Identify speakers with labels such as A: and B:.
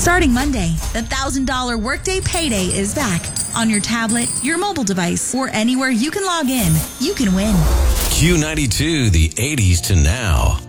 A: Starting Monday, the $1,000 Workday Payday is back. On your tablet, your mobile device, or anywhere you can log in, you can win.
B: Q92, the 80s to now.